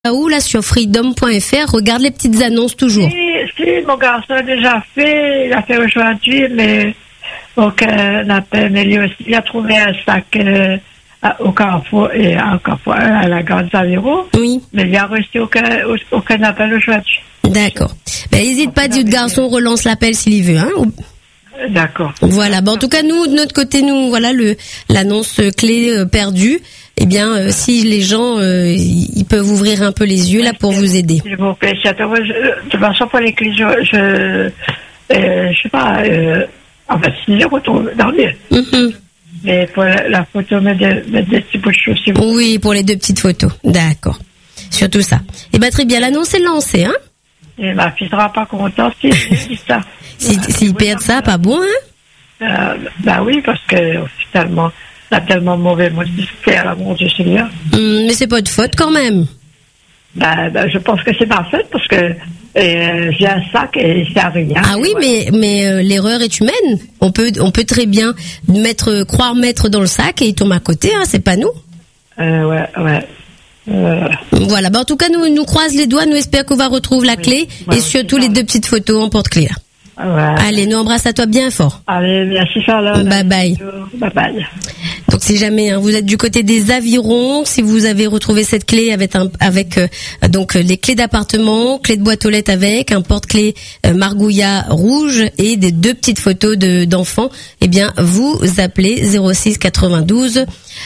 Où là sur freedom.fr, regarde les petites annonces toujours. Si, mon garçon a déjà fait, il a fait aujourd'hui, mais aucun appel, mais lui aussi, il a trouvé un sac au Carrefour et encore à la Grande Zaviro. Oui. Mais il n'a reçu aucun appel aujourd'hui. D'accord. Ben, n'hésite pas, dit le garçon, relance l'appel s'il y veut, hein. D'accord. Voilà. Ben, en tout cas, nous, de notre côté, nous, voilà l'annonce clé perdue. Eh bien, si les gens, ils peuvent ouvrir un peu les yeux là pour vous aider. S'il vous plaît, de toute façon, pour les clés, je sais pas, enfin, si je retrouve dans les... Mais pour la photo, mettre des petits bouts de choses, s'il vous plaît. Oui, pour les 2 petites photos. D'accord. Surtout ça. Eh ben, très bien, l'annonce est lancée, hein. Et ma fille sera pas contente si je dis ça. S'ils perdent ça, pas bon, hein. Bah oui, parce que finalement, on a tellement mauvais mot à la mon Dieu Seigneur. Mais c'est pas de faute quand même. Bah, je pense que c'est ma faute parce que j'ai un sac et c'est rien. Ah oui, mais l'erreur est humaine. On peut très bien croire mettre dans le sac et il tombe à côté, hein, c'est pas nous. Ouais. Voilà, en tout cas, nous croise les doigts, nous espérons qu'on va retrouver la clé et surtout les 2 petites photos en porte-clés. Ouais. Allez, nous embrasse à toi bien fort. Allez, merci Charlotte. Bye bye. Bye bye. Donc si jamais vous êtes du côté des avirons, si vous avez retrouvé cette clé avec donc les clés d'appartement, clés de boîte aux lettres avec un porte-clés Margouilla rouge et des 2 petites photos d'enfants, eh bien vous appelez 06 92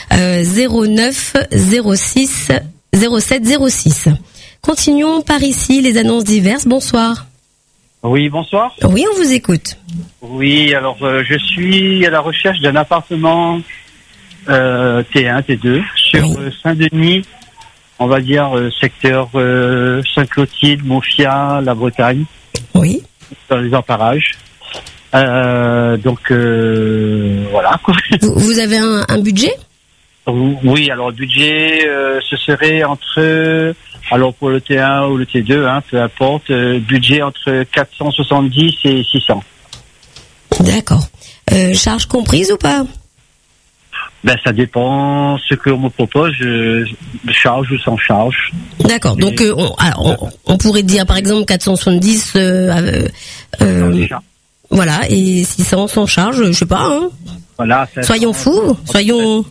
09 06 07 06. Continuons par ici les annonces diverses. Bonsoir. Oui, bonsoir. Oui, on vous écoute. Oui, alors je suis à la recherche d'un appartement T1, T2 sur Saint-Denis, on va dire secteur Saint-Clotilde, Mofia, la Bretagne. Oui. Dans les emparages. Donc voilà. Vous avez un budget ? Oui, alors le budget, ce serait entre, alors pour le T1 ou le T2, hein, peu importe, budget entre 470 et 600. D'accord. Charge comprise ou pas ? Ben ça dépend ce qu'on me propose, charge ou sans charge. D'accord. Donc on pourrait dire par exemple 470 voilà, et 600 sans charge, je sais pas, hein. Voilà, soyons fous, soyons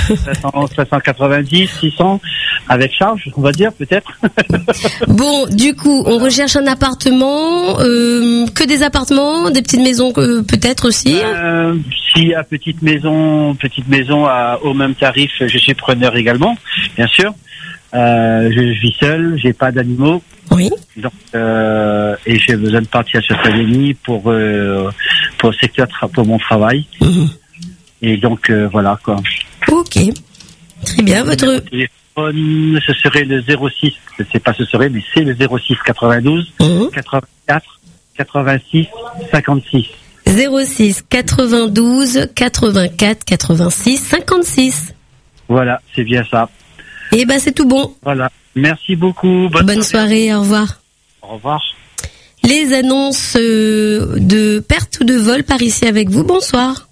590, 600 avec charge, on va dire peut-être. Bon, du coup, on recherche un appartement, que des appartements, des petites maisons peut-être aussi. S'il y a petite maison au même tarif, je suis preneur également, bien sûr. Je vis seul, j'ai pas d'animaux. Oui. Donc et j'ai besoin de partir sur Saint-Denis pour le secteur pour mon travail. Et donc voilà quoi. Ok. Très bien, votre téléphone, ce serait le 06, c'est pas ce serait, mais c'est le 06 92 84 86 56. 06 92 84 86 56. Voilà, c'est bien ça. Et ben c'est tout bon. Voilà. Merci beaucoup. Bonne soirée, au revoir. Au revoir. Les annonces de perte ou de vol par ici avec vous. Bonsoir.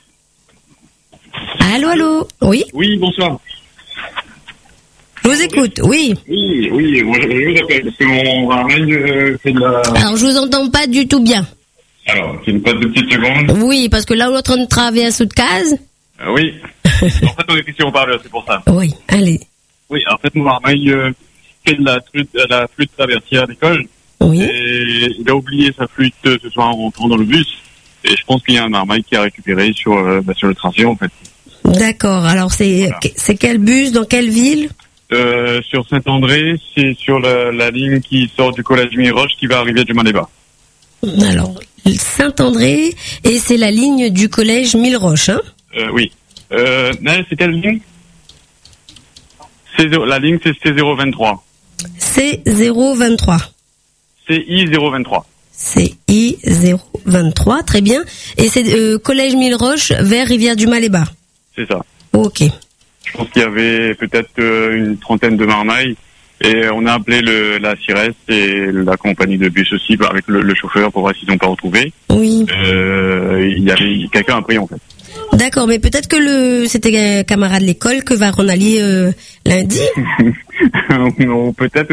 Allô. Oui. Oui, bonsoir. Je vous écoute. Oui. Oui. Moi, je vous appelle parce que mon ramène fait de la. Alors, je vous entends pas du tout bien. Alors, c'est une passe de petites secondes. Oui, parce que là, on est en train de travailler à sous de case. Oui. En fait, on est ici au parleur, c'est pour ça. Oui, allez. Oui, en fait, mon marmaille fait de la flûte traversière à l'école. Oui. Et il a oublié sa flûte ce soir en rentrant dans le bus. Et je pense qu'il y a un marmaille qui a récupéré sur le tracé, en fait. D'accord. Alors, c'est quel bus, dans quelle ville? Sur Saint-André, c'est sur la ligne qui sort du collège Miroche qui va arriver du Maléba. Alors, Saint-André, et c'est la ligne du collège Milleroche, hein? Oui. Non, c'est quelle ligne? La ligne, c'est C023. C023. CI023. CI023, très bien. Et c'est collège Milleroche vers Rivière-du-Maléba. C'est ça. Ok. Je pense qu'il y avait peut-être une trentaine de marmailles. Et on a appelé la CIRES et la compagnie de bus aussi avec le chauffeur pour voir s'ils n'ont pas retrouvé. Oui. Il y avait quelqu'un a pris en fait. D'accord, mais peut-être que c'était un camarade de l'école que va Ronali lundi. Non, peut-être